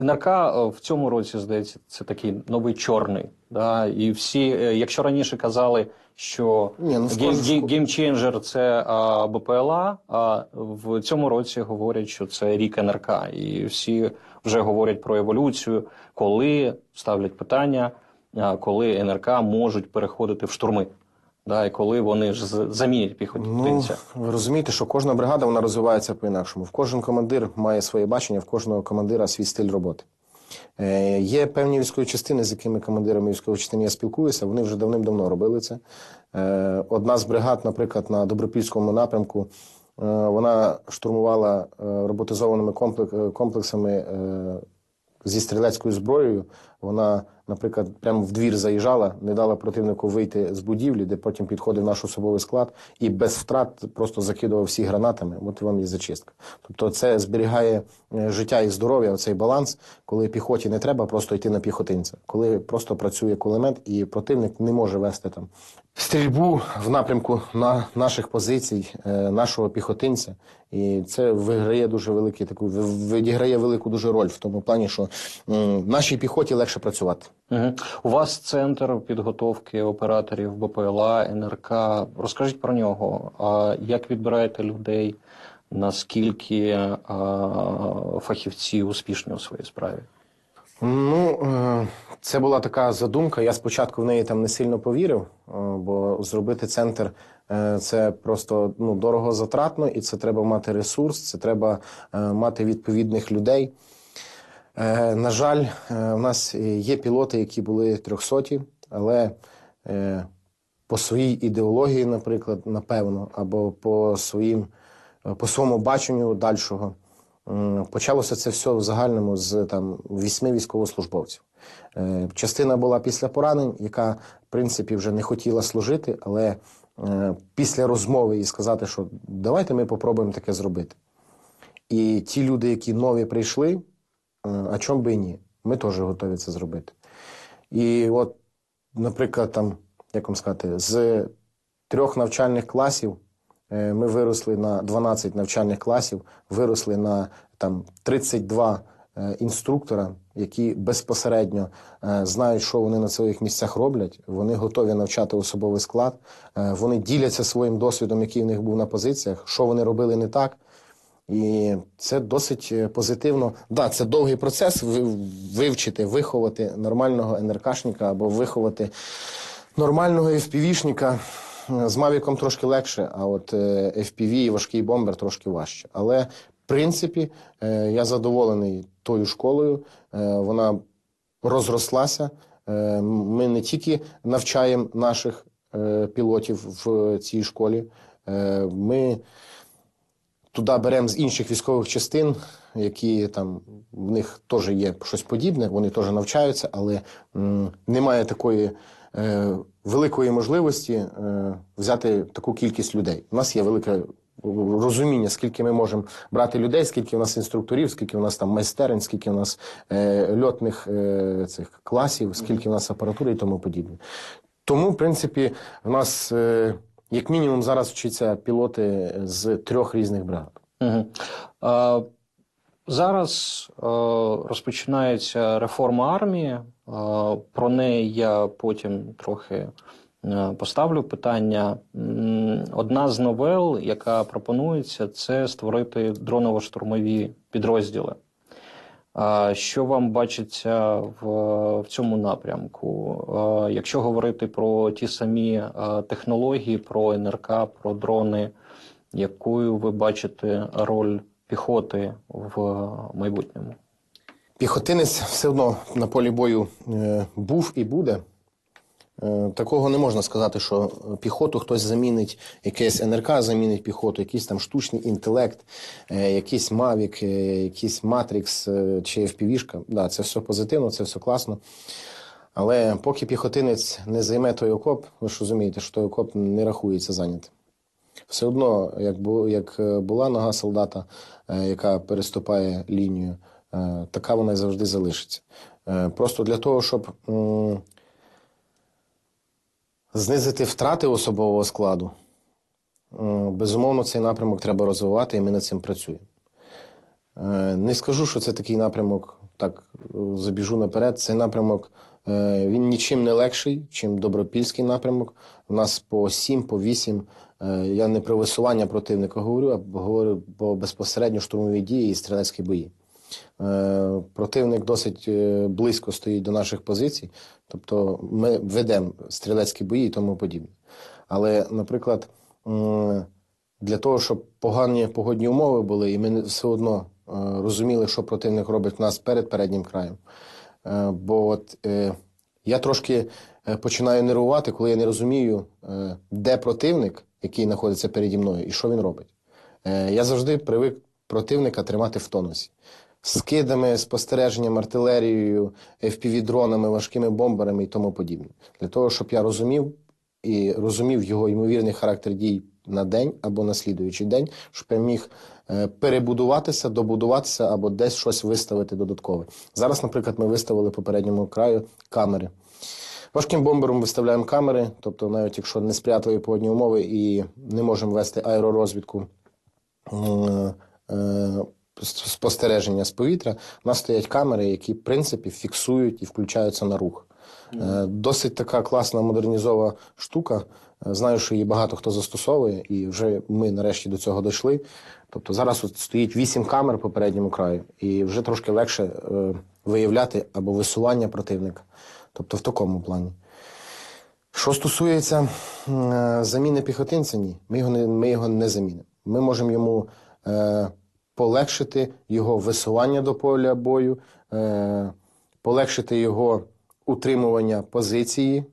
НРК в цьому році, здається, це такий новий чорний. Да? І всі, якщо раніше казали, що геймченджер – це БПЛА, а в цьому році говорять, що це рік НРК. І всі вже говорять про еволюцію, коли ставлять питання, коли НРК можуть переходити в штурми. Да, і коли вони ж замінять піхотинця. Ви розумієте, що кожна бригада, вона розвивається по-інакшому. Кожен командир має своє бачення, в кожного командира свій стиль роботи. Є певні військові частини, з якими командирами військових частин я спілкуюся, вони вже давним-давно робили це. Одна з бригад, наприклад, на Добропільському напрямку, вона штурмувала роботизованими комплексами зі стрілецькою зброєю. Вона, наприклад, прямо в двір заїжджала, не дала противнику вийти з будівлі, де потім підходив наш особовий склад і без втрат просто закидував всі гранатами. От вам і зачистка. Тобто це зберігає життя і здоров'я, оцей баланс, коли піхоті не треба просто йти на піхотинця, коли просто працює кулемет і противник не може вести там стрільбу в напрямку наших позицій, нашого піхотинця. І це відіграє велику дуже роль в тому плані, що нашій піхоті легше працювати. У вас центр підготовки операторів БПЛА, НРК. Розкажіть про нього. Як відбираєте людей? Наскільки фахівці успішні у своїй справі? Це була така задумка. Я спочатку в неї там не сильно повірив, бо зробити центр це просто дорого затратно, і це треба мати ресурс, це треба мати відповідних людей. На жаль, у нас є пілоти, які були 300-ті, але по своїй ідеології, наприклад, напевно, або по своєму баченню дальшого, почалося це все в загальному з 8 військовослужбовців. Частина була після поранень, яка, в принципі, вже не хотіла служити, але після розмови і сказати, що давайте ми попробуємо таке зробити. І ті люди, які нові прийшли, а чому би і ні? Ми теж готові це зробити. І от, наприклад, як вам сказати, з 3 навчальних класів ми виросли на 12 навчальних класів, виросли на 32 інструктора, які безпосередньо знають, що вони на своїх місцях роблять, вони готові навчати особовий склад, вони діляться своїм досвідом, який в них був на позиціях, що вони робили не так. І це досить позитивно. Так, це довгий процес вивчити, виховати нормального НРКшника або виховати нормального FPV-шника. З Мавіком трошки легше, а от FPV і важкий бомбер трошки важче. Але, в принципі, я задоволений тою школою. Вона розрослася. Ми не тільки навчаємо наших пілотів в цій школі, ми туди беремо з інших військових частин, які в них теж є щось подібне, вони теж навчаються, але немає такої великої можливості взяти таку кількість людей. У нас є велике розуміння, скільки ми можемо брати людей, скільки у нас інструкторів, скільки у нас майстерень, скільки у нас льотних цих класів, скільки у нас апаратури і тому подібне. Тому, в принципі, у нас як мінімум зараз вчаться пілоти з 3 різних бригад. Зараз розпочинається реформа армії. Про неї я потім трохи поставлю питання. Одна з новел, яка пропонується, це створити дроново-штурмові підрозділи. Що вам бачиться в цьому напрямку? Якщо говорити про ті самі технології, про НРК, про дрони, якою ви бачите роль піхоти в майбутньому? Піхотинець все одно на полі бою був і буде. Такого не можна сказати, що піхоту хтось замінить, якийсь НРК замінить піхоту, якийсь штучний інтелект, якийсь Mavic, якийсь Matrix чи FPV-шка. Да, це все позитивно, це все класно. Але поки піхотинець не займе той окоп, ви ж розумієте, що той окоп не рахується зайнятим. Все одно, як була нога солдата, яка переступає лінію, така вона і завжди залишиться. Просто для того, щоб знизити втрати особового складу, безумовно, цей напрямок треба розвивати, і ми над цим працюємо. Не скажу, що це такий напрямок так забіжу наперед, цей напрямок, він нічим не легший, чим Добропільський напрямок. У нас по 7, по 8, я не про висування противника говорю, а говорю про безпосередньо штурмові дії і стрілецькі бої. Противник досить близько стоїть до наших позицій, тобто ми ведемо стрілецькі бої і тому подібне. Але, наприклад, для того, щоб погані погодні умови були, і ми все одно розуміли, що противник робить в нас перед переднім краєм. Бо от я трошки починаю нервувати, коли я не розумію, де противник, який знаходиться переді мною, і що він робить. Я завжди привик противника тримати в тонусі. Скидами, спостереженням, артилерією, FPV-дронами, важкими бомберами і тому подібне. Для того, щоб я розумів його ймовірний характер дій на день або на слідуючий день, щоб я міг перебудуватися, добудуватися або десь щось виставити додаткове. Зараз, наприклад, ми виставили по передньому краю камери. Важким бомбером виставляємо камери, тобто навіть якщо несприятливі погодні умови і не можемо вести аеророзвідку, спостереження з повітря, у нас стоять камери, які, в принципі, фіксують і включаються на рух. Досить така класна модернізова штука. Знаю, що її багато хто застосовує, і вже ми нарешті до цього дійшли. Тобто зараз от стоїть 8 камер по передньому краю, і вже трошки легше виявляти або висування противника. Тобто в такому плані. Що стосується заміни піхотинця, ні. Ми його не замінимо. Ми можемо йому полегшити його висування до поля бою, полегшити його утримування позиції,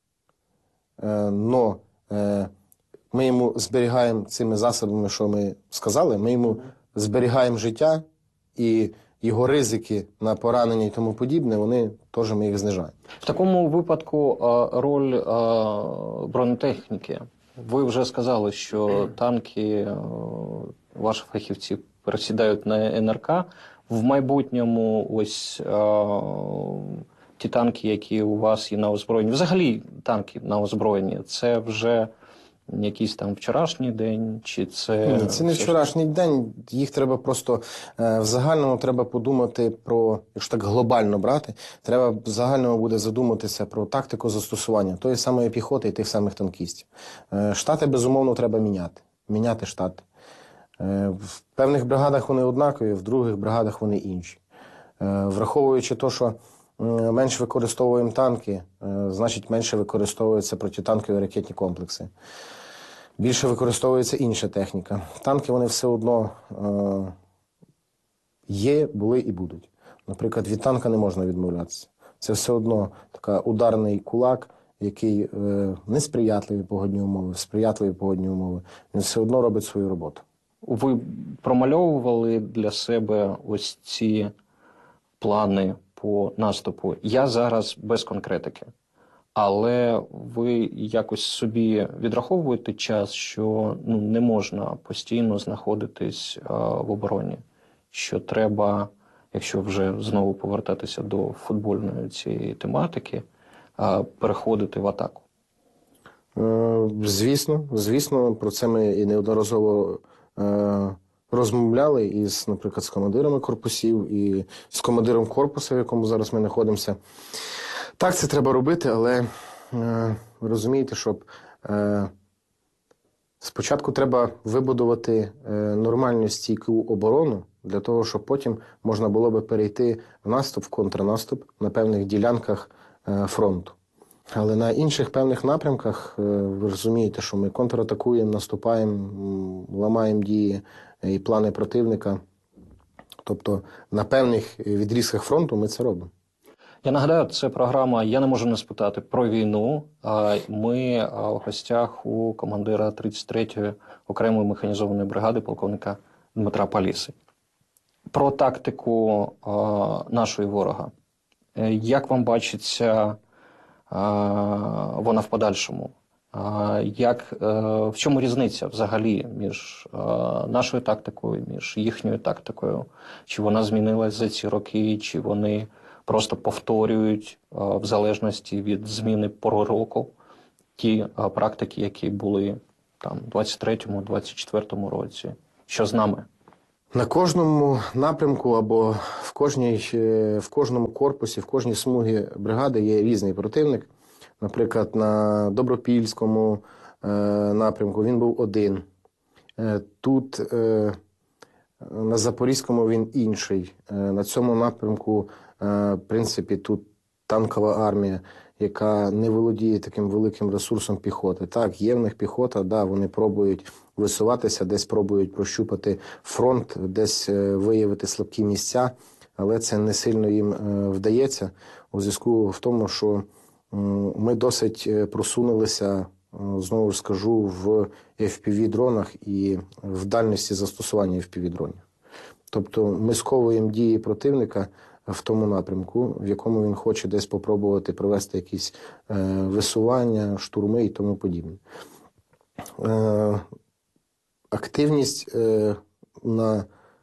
но ми йому зберігаємо цими засобами, що ми сказали, ми йому зберігаємо життя, і його ризики на поранення і тому подібне, вони теж ми їх знижаємо. В такому випадку роль бронетехніки. Ви вже сказали, що танки, ваші фахівці пересідають на НРК. В майбутньому ось ті танки, які у вас є на озброєнні, взагалі танки на озброєнні, це вже якийсь там вчорашній день, чи це... Ні, це не вчорашній день, їх треба просто, в загальному треба подумати про, якщо так глобально брати, треба в загальному буде задуматися про тактику застосування тої самої піхоти і тих самих танкістів. Штати, безумовно, треба міняти штати. В певних бригадах вони однакові, в других бригадах вони інші. Враховуючи те, що менше використовуємо танки, значить менше використовуються протитанкові ракетні комплекси. Більше використовується інша техніка. Танки, вони все одно є, були і будуть. Наприклад, від танка не можна відмовлятися. Це все одно така ударний кулак, який несприятливі погодні умови, сприятливі погодні умови. Він все одно робить свою роботу. Ви промальовували для себе ось ці плани по наступу. Я зараз без конкретики. Але ви якось собі відраховуєте час, що не можна постійно знаходитись в обороні, що треба, якщо вже знову повертатися до футбольної цієї тематики, переходити в атаку? Звісно, про це ми і неодноразово розмовляли із, наприклад, з командирами корпусів і з командиром корпусу, в якому зараз ми знаходимося. Так, це треба робити, але ви розумієте, щоб спочатку треба вибудувати нормальну стійку оборону, для того, щоб потім можна було би перейти в наступ, в контрнаступ на певних ділянках фронту. Але на інших певних напрямках, ви розумієте, що ми контратакуємо, наступаємо, ламаємо дії і плани противника. Тобто на певних відрізках фронту ми це робимо. Я нагадаю, це програма «Я не можу не спитати про війну». Ми в гостях у командира 33-ї окремої механізованої бригади полковника Дмитра Паліси. Про тактику нашої ворога. Як вам бачиться вона в подальшому? В чому різниця взагалі між нашою тактикою, між їхньою тактикою? Чи вона змінилась за ці роки, чи вони просто повторюють в залежності від зміни пори року ті практики, які були там у 23-му, 24-му році? Що з нами? На кожному напрямку або в кожному корпусі, в кожній смугі бригади є різний противник. Наприклад, на Добропільському напрямку він був один. Тут на Запорізькому він інший. На цьому напрямку, в принципі, тут танкова армія, яка не володіє таким великим ресурсом піхоти. Так, є в них піхота, да, вони пробують висуватися, десь пробують прощупати фронт, десь виявити слабкі місця, але це не сильно їм вдається у зв'язку в тому, що ми досить просунулися, знову ж скажу, в FPV-дронах і в дальності застосування FPV-дронів. Тобто ми сковуємо дії противника в тому напрямку, в якому він хоче десь попробувати провести якісь висування, штурми і тому подібне. Активність на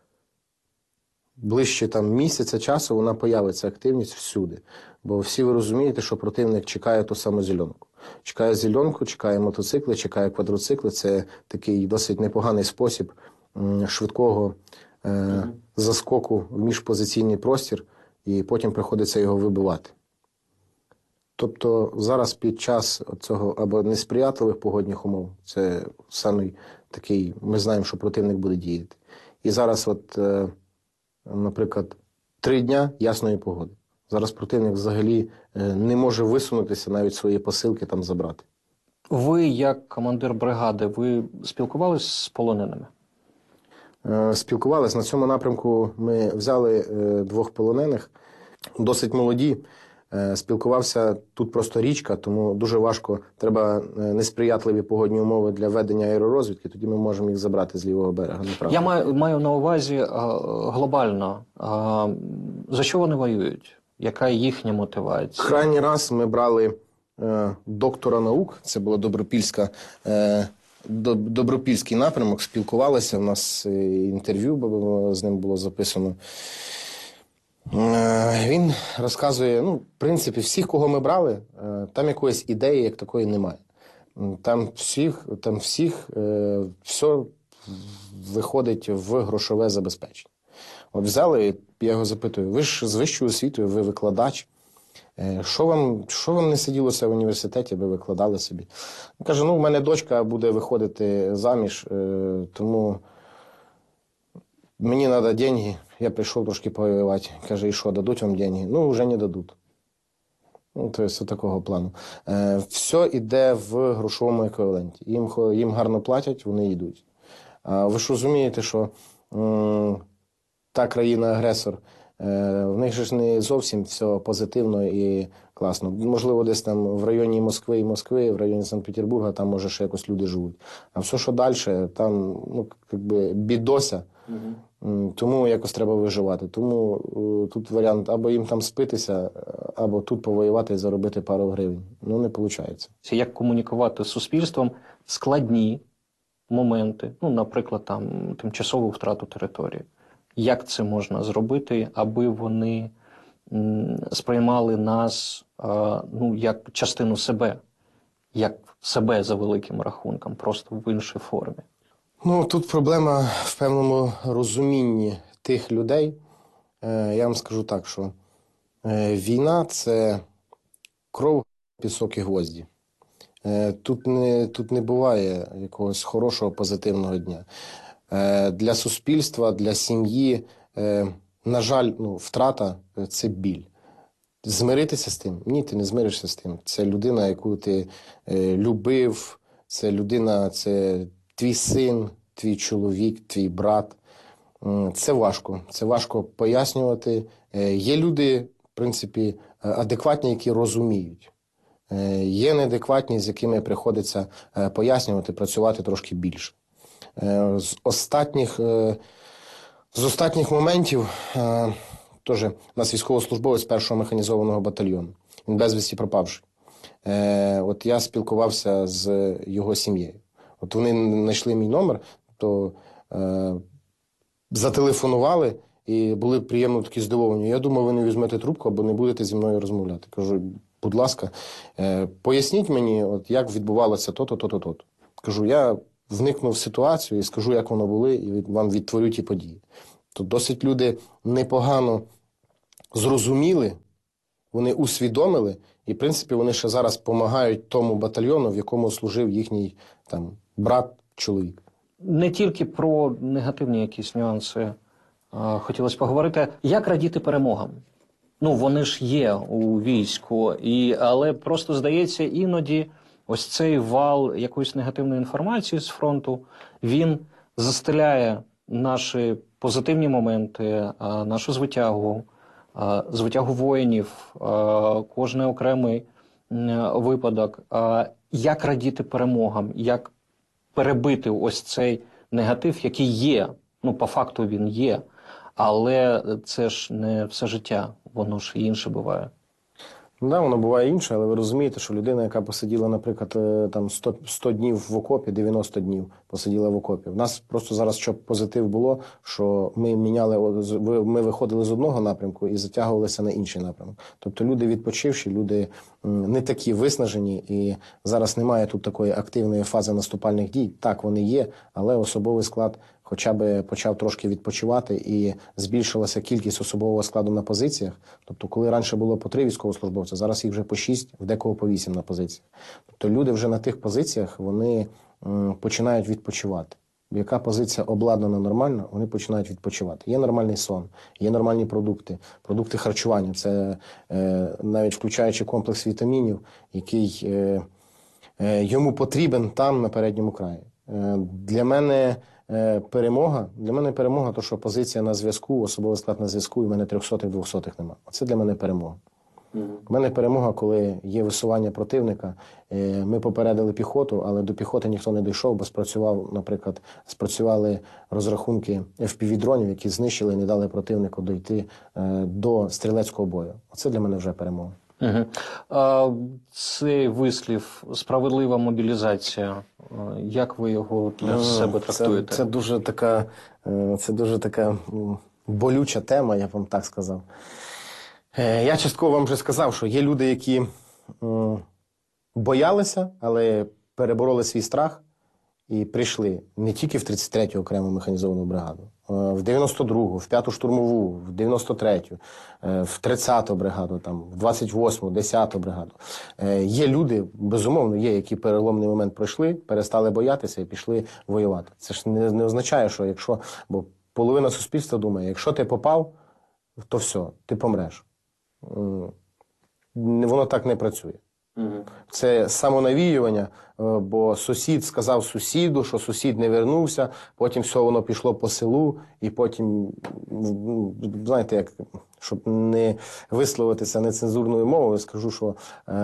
ближче місяця часу, вона появиться, активність всюди. Бо всі ви розумієте, що противник чекає ту саму зеленку. Чекає зеленку, чекає мотоцикли, чекає квадроцикли. Це такий досить непоганий спосіб швидкого заскоку в міжпозиційний простір, і потім приходиться його вибивати. Тобто зараз під час цього або несприятливих погодних умов, це саме такий, ми знаємо, що противник буде діяти. І зараз, наприклад, 3 дня ясної погоди. Зараз противник взагалі не може висунутися, навіть свої посилки там забрати. Ви, як командир бригади, ви спілкувалися з полоненими? Спілкувалися. На цьому напрямку ми взяли 2 полонених, досить молоді. Спілкувався, тут просто річка, тому дуже важко, треба несприятливі погодні умови для ведення аеророзвідки, тоді ми можемо їх забрати з лівого берега. Я маю на увазі глобально, за що вони воюють? Яка їхня мотивація? Крайній раз ми брали доктора наук, це була Добропільський напрямок, спілкувалися, у нас інтерв'ю з ним було записано. Він розказує, в принципі, всіх, кого ми брали, там якоїсь ідеї, як такої, немає. Там всіх все виходить в грошове забезпечення. От взяли, я його запитую, ви ж з вищою освітою, ви викладач, що вам не сиділося в університеті, ви викладали собі? Він каже, в мене дочка буде виходити заміж, тому мені треба гроші, я прийшов трошки повоювати. Каже, і що, дадуть вам гроші? Вже не дадуть. Тобто, такого плану. Все йде в грошовому еквіваленті. Їм гарно платять, вони йдуть. А ви ж розумієте, що та країна-агресор, в них же ж не зовсім все позитивно і класно. Можливо, десь там в районі Москви, в районі Санкт-Петербурга, там, може, ще якось люди живуть. А все, що далі, там, бідося. Тому якось треба виживати. Тому тут варіант, або їм там спитися, або тут повоювати і заробити пару гривень. Не виходить. Як комунікувати з суспільством в складні моменти, наприклад, тимчасову втрату території. Як це можна зробити, аби вони сприймали нас як частину себе, як себе за великим рахунком, просто в іншій формі? Тут проблема в певному розумінні тих людей. Я вам скажу так, що війна – це кров, пісок і гвозді. Тут не буває якогось хорошого, позитивного дня. Для суспільства, для сім'ї, на жаль, втрата – це біль. Змиритися з тим? Ні, ти не змиришся з тим. Це людина, яку ти любив, це людина, це твій син, твій чоловік, твій брат. Це важко. Це важко пояснювати. Є люди, в принципі, адекватні, які розуміють. Є неадекватні, з якими приходиться пояснювати, працювати трошки більше. З останніх моментів, теж у нас військовослужбовець 1-го механізованого батальйону. Він безвісті пропавший. От я спілкувався з його сім'єю. От вони знайшли мій номер, то зателефонували і були приємно такі здивовані. Я думав, ви не візьмете трубку або не будете зі мною розмовляти. Кажу, будь ласка, поясніть мені, як відбувалося то-то, то-то, то-то. Кажу, я вникну в ситуацію і скажу, як воно було, і вам відтворю ті події. То досить люди непогано зрозуміли, вони усвідомили, і, в принципі, вони ще зараз допомагають тому батальйону, в якому служив їхній там брат, чоловік. Не тільки про негативні якісь нюанси хотілося поговорити. Як радіти перемогам? Ну, вони ж є у війську, але просто, здається, іноді ось цей вал якоїсь негативної інформації з фронту, він застеляє наші позитивні моменти, нашу звитягу воїнів, кожний окремий випадок. Як радіти перемогам? Як перебити ось цей негатив, який є? Ну, по факту він є, але це ж не все життя, воно ж і інше буває. Ну, да, воно буває інше, але ви розумієте, що людина, яка посиділа, наприклад, там 100 днів в окопі, 90 днів посиділа в окопі. В нас просто зараз, щоб позитив було, що ми виходили з одного напрямку і затягувалися на інший напрямок. Тобто люди відпочивші, люди не такі виснажені, і зараз немає тут такої активної фази наступальних дій. Так, вони є, але особовий склад хоча б почав трошки відпочивати і збільшилася кількість особового складу на позиціях. Тобто, коли раніше було по 3 військовослужбовця, зараз їх вже по 6, в декого по 8 на позиціях. Тобто люди вже на тих позиціях, вони починають відпочивати. Яка позиція обладнана нормально, вони починають відпочивати. Є нормальний сон, є нормальні продукти харчування. Це навіть включаючи комплекс вітамінів, який йому потрібен там, на передньому краї. Для мене перемога, то що позиція на зв'язку, особовий склад на зв'язку, і в мене 300-х, 200-х нема. Оце для мене перемога. У мене перемога, коли є висування противника. Ми попередили піхоту, але до піхоти ніхто не дійшов, бо спрацювали розрахунки FPV-дронів, які знищили і не дали противнику дійти до стрілецького бою. Оце для мене вже перемога. Цей вислів «справедлива мобілізація», як ви його для себе трактуєте? Це дуже така болюча тема, я б вам так сказав. Я частково вам вже сказав, що є люди, які боялися, але перебороли свій страх і прийшли не тільки в 33-ю окрему механізовану бригаду, в 92-гу, в 5-ту штурмову, в 93-ю, в 30-ту бригаду, там, в 28-му, 10-ту бригаду. Є люди, безумовно, є, які переломний момент пройшли, перестали боятися і пішли воювати. Це ж не означає, що якщо, бо половина суспільства думає, якщо ти попав, то все, ти помреш. Воно так не працює. Це самонавіювання, бо сусід сказав сусіду, що сусід не вернувся, потім все воно пішло по селу, і потім, знаєте, як, щоб не висловитися нецензурною мовою, скажу, що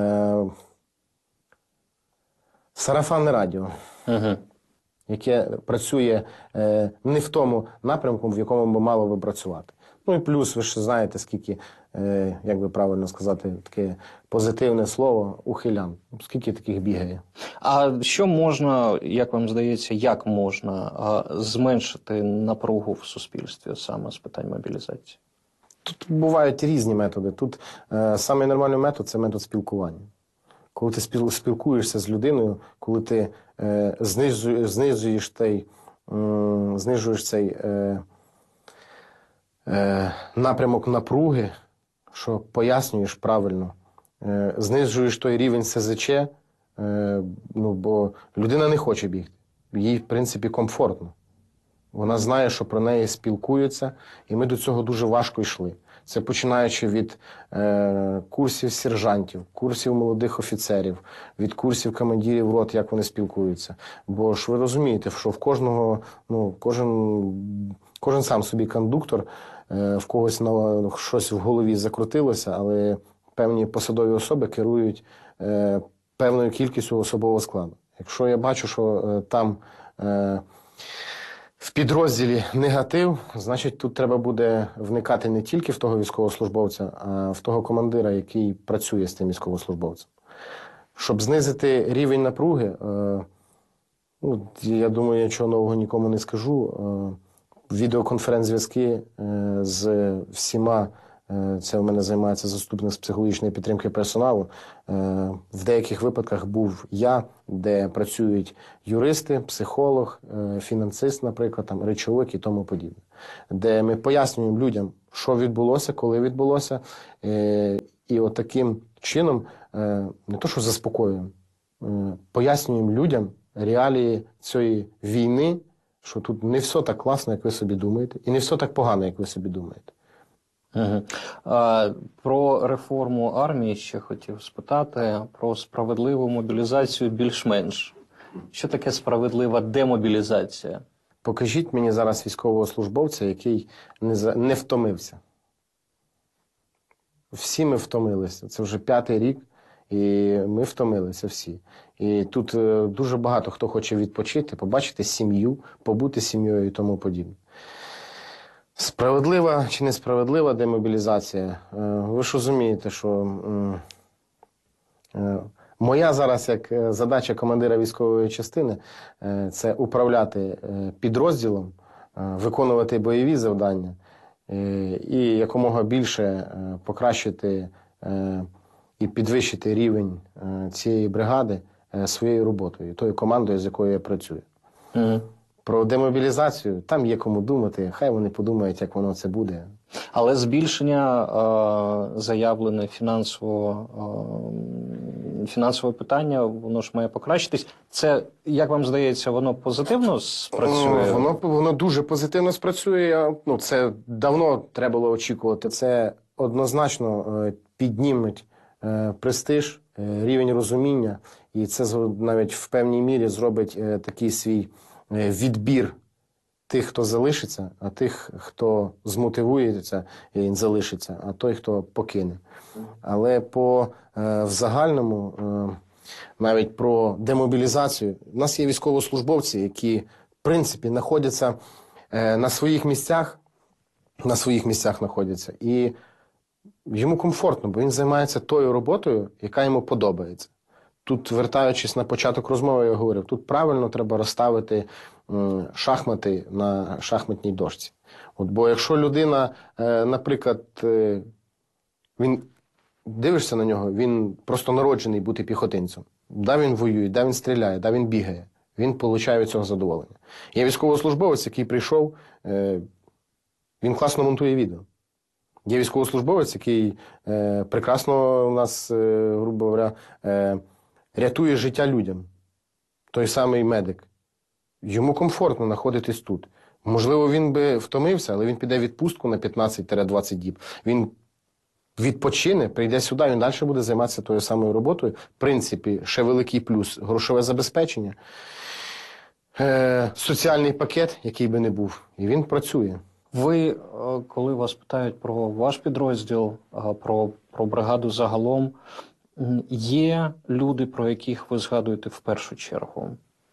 сарафанне радіо, яке працює не в тому напрямку, в якому мало би працювати. Ну і плюс, ви ж знаєте, скільки, як би правильно сказати, таке позитивне слово, ухилян. Скільки таких бігає? А що можна, як вам здається, як можна зменшити напругу в суспільстві саме з питань мобілізації? Тут бувають різні методи. Тут самий нормальний метод – це метод спілкування. Коли ти спілкуєшся з людиною, коли ти знижуєш цей напрямок напруги, що пояснюєш правильно, знижуєш той рівень СЗЧ, бо людина не хоче бігти. Їй, в принципі, комфортно. Вона знає, що про неї спілкуються, і ми до цього дуже важко йшли. Це починаючи від курсів сержантів, курсів молодих офіцерів, від курсів командирів рот, як вони спілкуються. Бо ж ви розумієте, що в кожного, кожен сам собі кондуктор, в когось щось в голові закрутилося, але певні посадові особи керують певною кількістю особового складу. Якщо я бачу, що там в підрозділі негатив, значить тут треба буде вникати не тільки в того військовослужбовця, а в того командира, який працює з тим військовослужбовцем. Щоб знизити рівень напруги, я думаю, я нічого нового нікому не скажу, відеоконференц-зв'язки з всіма Це у мене займається заступник з психологічної підтримки персоналу. В деяких випадках був я, де працюють юристи, психолог, фінансист, наприклад, там, речовик і тому подібне. Де ми пояснюємо людям, що відбулося, коли відбулося. І от таким чином, не то що заспокоюємо, пояснюємо людям реалії цієї війни, що тут не все так класно, як ви собі думаєте, і не все так погано, як ви собі думаєте. Про реформу армії ще хотів спитати, про справедливу мобілізацію більш-менш. Що таке справедлива демобілізація? Покажіть мені зараз військовослужбовця, який не втомився. Всі ми втомилися. Це вже 5-й рік, і ми втомилися всі. І тут дуже багато хто хоче відпочити, побачити сім'ю, побути сім'єю і тому подібне. Справедлива чи несправедлива демобілізація? Ви ж розумієте, що моя зараз як задача командира військової частини – це управляти підрозділом, виконувати бойові завдання і якомога більше покращити і підвищити рівень цієї бригади своєю роботою, тою командою, з якою я працюю. Про демобілізацію, там є кому думати, хай вони подумають, як воно це буде. Але збільшення заявлене фінансове питання, воно ж має покращитись. Це, як вам здається, воно позитивно спрацює? Воно дуже позитивно спрацює. Це давно треба було очікувати. Це однозначно підніметь престиж, рівень розуміння. І це навіть в певній мірі зробить такий свій відбір тих, хто залишиться, а тих, хто змотивується і залишиться, а той, хто покине. Але в загальному, навіть про демобілізацію, у нас є військовослужбовці, які, в принципі, знаходяться на своїх місцях знаходяться. І йому комфортно, бо він займається тою роботою, яка йому подобається. Тут, вертаючись на початок розмови, я говорив, тут правильно треба розставити шахмати на шахматній дошці. Бо якщо людина, наприклад, він дивишся на нього, він просто народжений бути піхотинцем. Да, він воює, да, він стріляє, да, він бігає. Він отримує від цього задоволення. Є військовослужбовець, який прийшов, він класно монтує відео. Є військовослужбовець, який прекрасно у нас, грубо говоря, рятує життя людям. Той самий медик. Йому комфортно знаходитись тут. Можливо, він би втомився, але він піде в відпустку на 15-20 діб. Він відпочине, прийде сюди, він далі буде займатися тою самою роботою. В принципі, ще великий плюс – грошове забезпечення, соціальний пакет, який би не був, і він працює. Ви, коли вас питають про ваш підрозділ, про бригаду загалом, є люди, про яких ви згадуєте в першу чергу?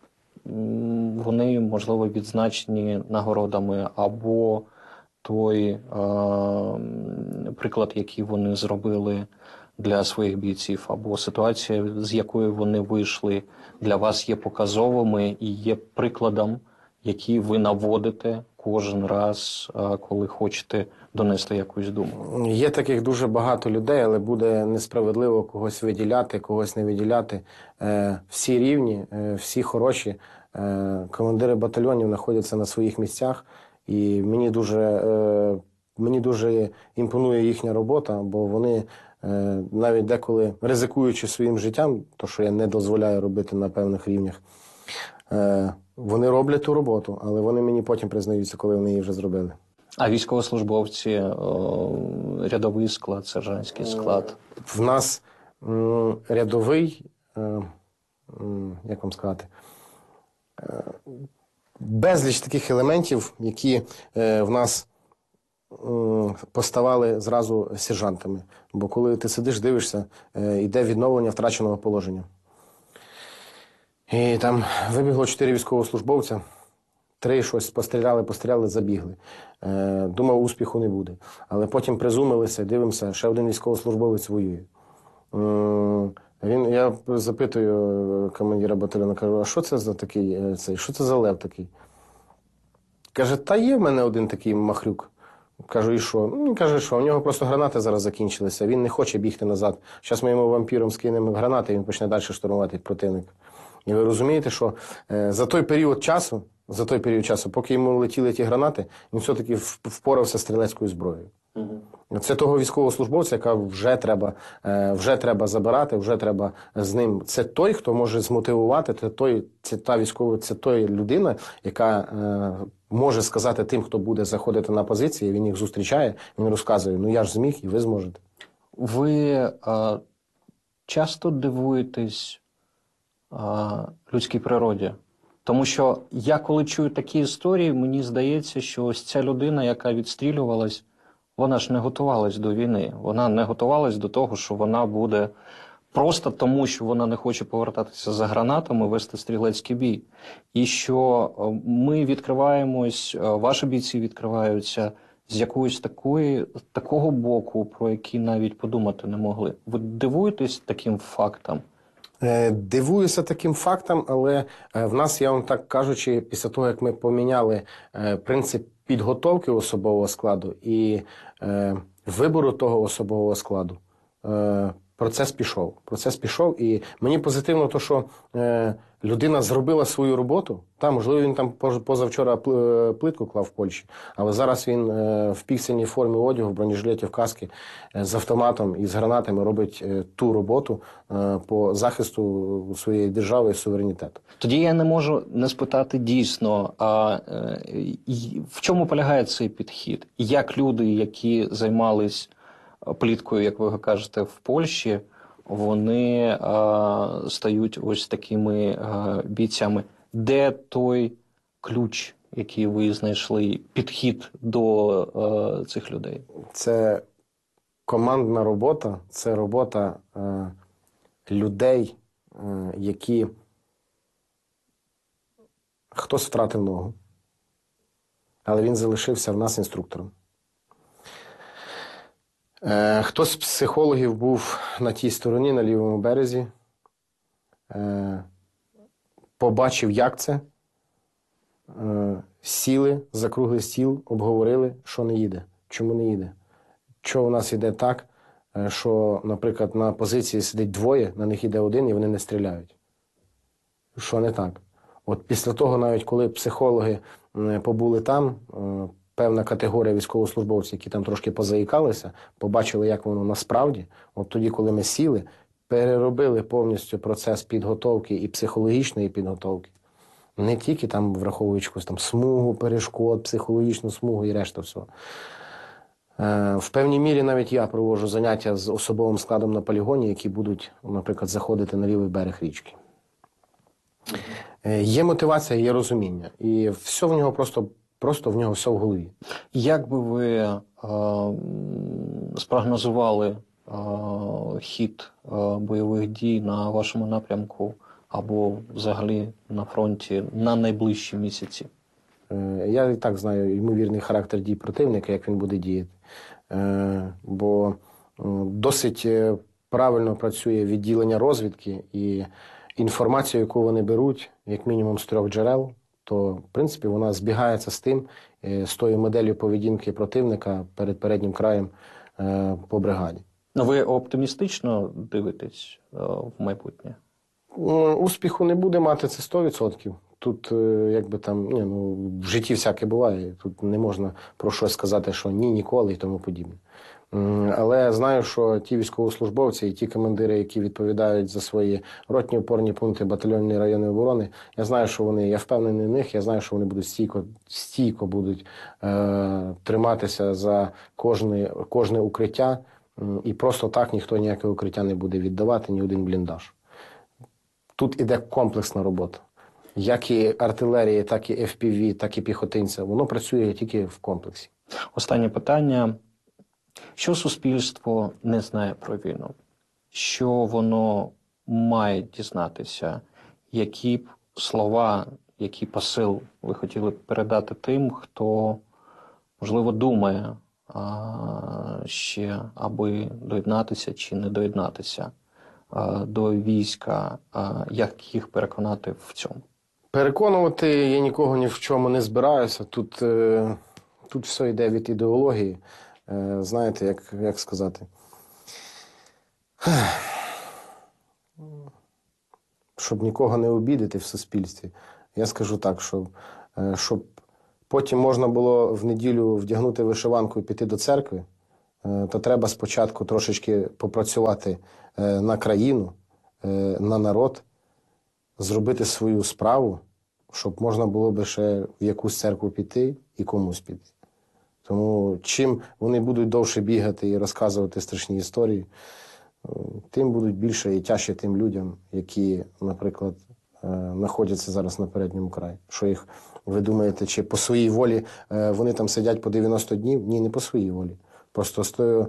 Вони, можливо, відзначені нагородами, або той приклад, який вони зробили для своїх бійців, або ситуація, з якої вони вийшли, для вас є показовими і є прикладом, який ви наводите кожен раз, коли хочете донести якусь думку? Є таких дуже багато людей, але буде несправедливо когось виділяти, когось не виділяти. Всі рівні, всі хороші. Командири батальйонів знаходяться на своїх місцях, і мені дуже імпонує їхня робота, бо вони навіть деколи ризикуючи своїм життям, то що я не дозволяю робити на певних рівнях, вони роблять ту роботу, але вони мені потім признаються, коли вони її вже зробили. А військовослужбовці, рядовий склад, сержантський склад? В нас рядовий, як вам сказати, безліч таких елементів, які в нас поставали зразу сержантами. Бо коли ти сидиш, дивишся, йде відновлення втраченого положення. І там вибігло 4 військовослужбовця, 3 щось постріляли, забігли. Думав, успіху не буде. Але потім призумилися, дивимося, ще один військовослужбовець воює. Я запитую командира батальйону, кажу, а що це за такий, що це за лев такий? Каже, та є в мене один такий махрюк. Кажу, і що? Ну, він каже, що у нього просто гранати зараз закінчилися, він не хоче бігти назад. Зараз ми йому вампіром скинемо гранати, і він почне далі штурмувати противника. І ви розумієте, що за той період часу, поки йому летіли ті гранати, він все-таки впорався з стрілецькою зброєю. Це того військовослужбовця, яка вже треба забирати, вже треба з ним. Це той, хто може змотивувати, це той людина, яка може сказати тим, хто буде заходити на позиції, він їх зустрічає, він розказує, ну я ж зміг, і ви зможете. Ви часто дивуєтесь людській природі? Тому що я, коли чую такі історії, мені здається, що ось ця людина, яка відстрілювалась, вона ж не готувалась до війни. Вона не готувалась до того, що вона буде просто тому, що вона не хоче повертатися за гранатами, вести стрілецький бій. І що ми відкриваємось, ваші бійці відкриваються з якоїсь такого боку, про який навіть подумати не могли. Ви дивуєтесь таким фактам? Дивуюся таким фактам, але в нас, я вам так кажучи, після того, як ми поміняли принцип підготовки особового складу і вибору того особового складу, процес пішов. І мені позитивно те, що людина зробила свою роботу. Можливо, він там позавчора плитку клав в Польщі, але зараз він в піксельній формі одягу, в бронежилеті, в касці, з автоматом і з гранатами робить ту роботу по захисту своєї держави і суверенітету. Тоді я не можу не спитати дійсно, в чому полягає цей підхід? Як люди, які займались пліткою, як ви кажете, в Польщі, вони стають ось такими бійцями. Де той ключ, який ви знайшли, підхід до цих людей? Це командна робота, це робота людей, які хтось втратив ногу, але він залишився в нас інструктором. Хтось з психологів був на тій стороні, на лівому березі, побачив, як це, сіли за круглий стіл, обговорили, що не їде, чому не їде. Що у нас йде так, що, наприклад, на позиції сидить двоє, на них йде один і вони не стріляють. Що не так? От після того, навіть коли психологи побули там, певна категорія військовослужбовців, які там трошки позаїкалися, побачили, як воно насправді. От тоді, коли ми сіли, переробили повністю процес підготовки і психологічної підготовки. Не тільки там, враховуючи якусь там смугу, перешкод, психологічну смугу і решта всього. В певній мірі навіть я проводжу заняття з особовим складом на полігоні, які будуть, наприклад, заходити на лівий берег річки. Є мотивація, є розуміння. І все в нього просто в нього все в голові. Як би ви спрогнозували хід бойових дій на вашому напрямку або взагалі на фронті на найближчі місяці? Я і так знаю ймовірний характер дій противника, як він буде діяти. Бо досить правильно працює відділення розвідки і інформацію, яку вони беруть, як мінімум з 3 джерел, то, в принципі, вона збігається з тим, з тою моделлю поведінки противника перед переднім краєм по бригаді. Ви оптимістично дивитесь в майбутнє? Успіху не буде мати, це 100%. Тут, якби там, в житті всяке буває. Тут не можна про щось сказати, що ні, ніколи і тому подібне. Але знаю, що ті військовослужбовці і ті командири, які відповідають за свої ротні опорні пункти батальйонної районної оборони, я знаю, що вони, я впевнений в них, я знаю, що вони будуть стійко будуть триматися за кожне укриття, і просто так ніхто ніяке укриття не буде віддавати, ні один бліндаж. Тут іде комплексна робота. Як і артилерії, так і FPV, так і піхотинця. Воно працює тільки в комплексі. Останнє питання. Що суспільство не знає про війну? Що воно має дізнатися? Які б слова, який посил ви хотіли б передати тим, хто, можливо, думає ще, аби доєднатися чи не доєднатися до війська? Як їх переконати в цьому? Переконувати я нікого ні в чому не збираюся. Тут Тут все йде від ідеології. Знаєте, як сказати? Щоб нікого не обідати в суспільстві. Я скажу так, щоб потім можна було в неділю вдягнути вишиванку і піти до церкви, то треба спочатку трошечки попрацювати на країну, на народ, зробити свою справу, щоб можна було би ще в якусь церкву піти і комусь піти. Тому чим вони будуть довше бігати і розказувати страшні історії, тим будуть більше і тяжче тим людям, які, наприклад, знаходяться зараз на передньому краї. Що їх, ви думаєте, чи по своїй волі вони там сидять по 90 днів? Ні, не по своїй волі. Просто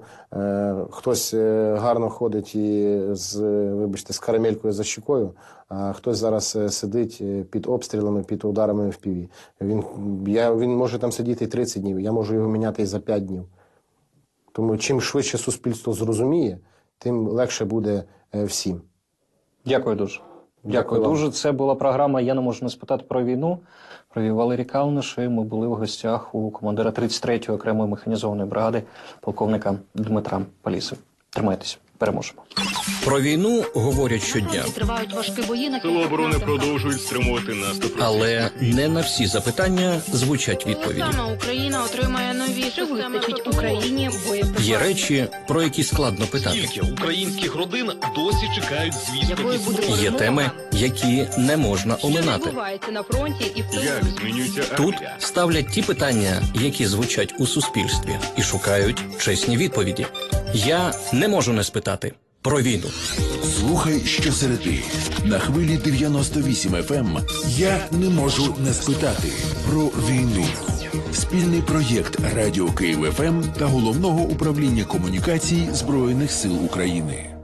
хтось гарно ходить і вибачте, з карамелькою за щекою, а хтось зараз сидить під обстрілами, під ударами FPV. Він може там сидіти і 30 днів, я можу його міняти і за 5 днів. Тому чим швидше суспільство зрозуміє, тим легше буде всім. Дякую дуже. Дякую дуже. Це була програма «Я не можу не спитати про війну». Привів Валерій Калниш, і ми були в гостях у командира 33-ї окремої механізованої бригади полковника Дмитра Паліси. Тримайтеся, переможемо. Про війну говорять щодня. Тривають важкі бої на Сили оборони продовжують стримувати наступ. Але не на всі запитання звучать відповіді. Україна отримає нові системи Україні боєприпасів. Є речі, про які складно питати. Скільки українських родин досі чекають звістки? Є теми, які не можна оминати. Відбувається на фронті і в Як змінюється Тут армія? ставлять ті питання, які звучать у суспільстві, і шукають чесні відповіді. Я не можу не спитати про війну. Слухай щосереди на хвилі 98 FM. Я не можу не спитати про війну. Спільний проєкт Радіо Київ ФМ та Головного управління комунікацій Збройних сил України.